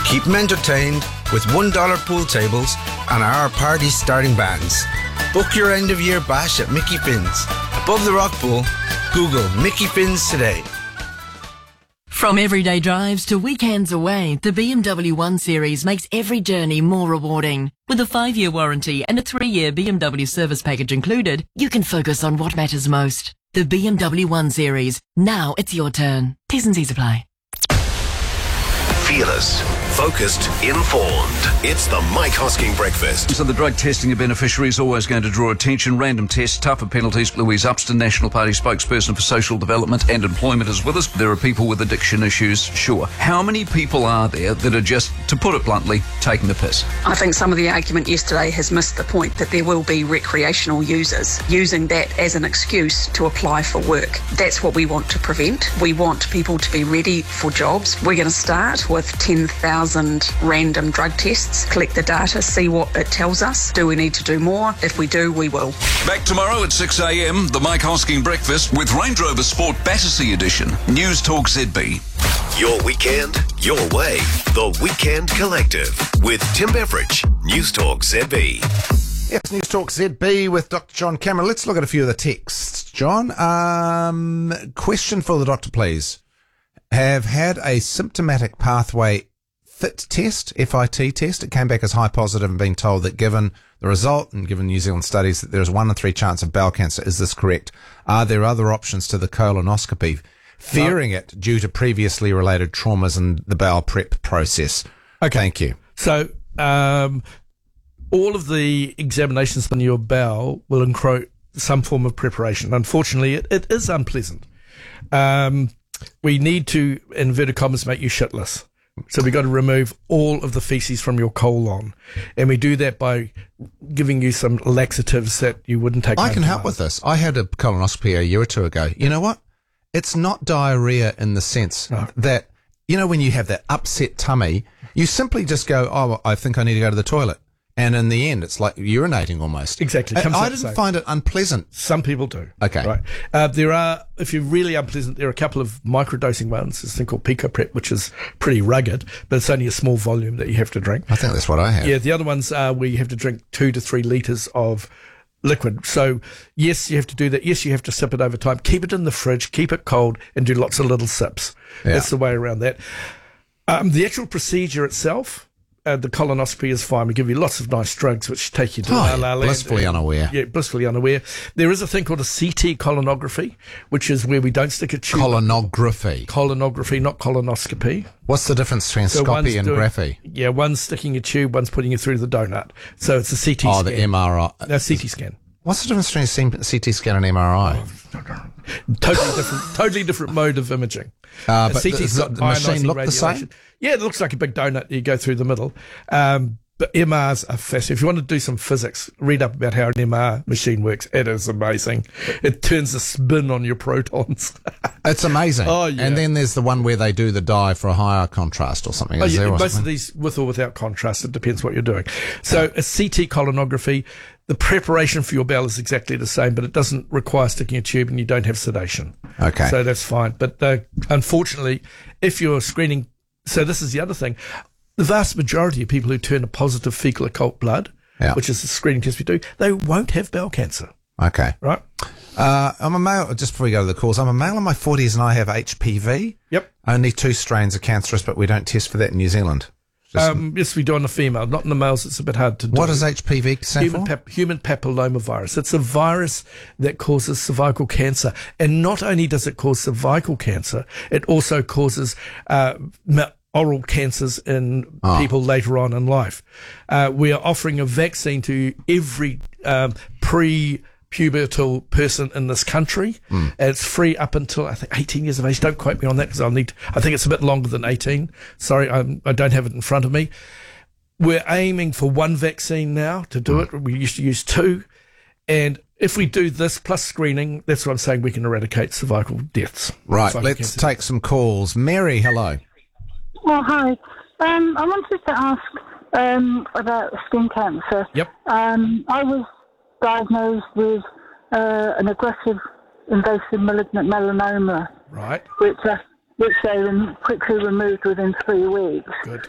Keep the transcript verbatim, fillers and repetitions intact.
Keep them entertained with one dollar pool tables and our party starting bands. Book your end of year bash at Mickey Finn's. Above the rock pool, Google Mickey Finn's today. From everyday drives to weekends away, the B M W one Series makes every journey more rewarding. With a five-year warranty and a three-year B M W service package included, you can focus on what matters most. The B M W one Series. Now it's your turn. T's and C's apply. Fearless, focused, informed. It's the Mike Hosking Breakfast. So the drug testing of beneficiaries is always going to draw attention. Random tests, tougher penalties. Louise Upston, National Party spokesperson for social development and employment, is with us. There are people with addiction issues, sure. How many people are there that are just, to put it bluntly, taking the piss? I think some of the argument yesterday has missed the point that there will be recreational users using that as an excuse to apply for work. That's what we want to prevent. We want people to be ready for jobs. We're going to start with ten thousand random drug tests, collect the data, see what it tells us. Do we need to do more? If we do, we will. Back tomorrow at six a.m, the Mike Hosking Breakfast with Range Rover Sport Battersea Edition. News Talk Z B. Your weekend, your way. The Weekend Collective with Tim Beveridge. News Talk Z B. Yes, News Talk Z B with Doctor John Cameron. Let's look at a few of the texts. John, um, question for the doctor, please. Have had a symptomatic pathway FIT test, F I T test. It came back as high positive and been told that given the result and given New Zealand studies that there is one in three chance of bowel cancer. Is this correct? Are there other options to the colonoscopy? Fearing it due to previously related traumas and the bowel prep process. Okay. Thank you. So, um, all of the examinations on your bowel will include some form of preparation. Unfortunately, it, it is unpleasant. Um, we need to, in inverted commas, make you shitless. So we've got to remove all of the feces from your colon. And we do that by giving you some laxatives that you wouldn't take. I can help with this. I had a colonoscopy a year or two ago. You know what? It's not diarrhea in the sense no. that, you know, when you have that upset tummy, you simply just go, oh, I think I need to go to the toilet. And in the end, it's like urinating almost. Exactly. I, I didn't find it unpleasant. Some people do. Okay. Right. Uh, there are, if you're really unpleasant, there are a couple of microdosing ones. There's a thing called Pico Prep, which is pretty rugged, but it's only a small volume that you have to drink. I think that's what I have. Yeah. The other ones are where you have to drink two to three litres of liquid. So, yes, you have to do that. Yes, you have to sip it over time. Keep it in the fridge, keep it cold, and do lots of little sips. Yeah. That's the way around that. Um, the actual procedure itself, Uh, the colonoscopy is fine. We give you lots of nice drugs which take you to oh, la la land. Blissfully unaware. Yeah, blissfully unaware. There is a thing called a C T colonography, which is where we don't stick a tube. Colonography. Colonography, not colonoscopy. What's the difference between so scopy and doing, graphy? Yeah, one's sticking a tube, one's putting you through the donut. So it's a C T oh, scan. Oh, the M R I. No, C T scan. What's the difference between C T scan and M R I? Oh, totally different, totally different mode of imaging. Uh, but does the, the machine look the same? Yeah, it looks like a big donut. You go through the middle. Um, but M Rs are fascinating. If you want to do some physics, read up about how an M R machine works. It is amazing. It turns a spin on your protons. It's amazing. Oh, yeah. And then there's the one where they do the dye for a higher contrast or something. Oh, Is yeah, there or most something? of these with or without contrast. It depends what you're doing. So yeah. A C T colonography, the preparation for your bowel is exactly the same, but it doesn't require sticking a tube and you don't have sedation. Okay. So that's fine. But uh, unfortunately, if you're screening, so this is the other thing, the vast majority of people who turn a positive fecal occult blood, yeah. which is the screening test we do, they won't have bowel cancer. Okay. Right? Uh, I'm a male, just before we go to the calls, I'm a male in my forties and I have H P V. Yep. Only two strains are cancerous, but we don't test for that in New Zealand. Just um, yes, we do on the female, not in the males. It's a bit hard to do. What does H P V stand human for? Pap- human papillomavirus. It's a virus that causes cervical cancer. And not only does it cause cervical cancer, it also causes uh, oral cancers in oh. people later on in life. Uh, we are offering a vaccine to every um, pre- pubertal person in this country. Mm. It's free up until I think eighteen years of age. Don't quote me on that because I'll need. I think it's a bit longer than eighteen. Sorry, I'm, I don't have it in front of me. We're aiming for one vaccine now to do mm. it. We used to use two, and if we do this plus screening, that's what I'm saying. We can eradicate cervical deaths. Right. Cervical let's cancer. take some calls. Mary, hello. Oh, hi. Um, I wanted to ask um, about skin cancer. Yep. Um, I was diagnosed with uh, an aggressive invasive malignant melanoma, right? Which uh, which they quickly removed within three weeks. Good.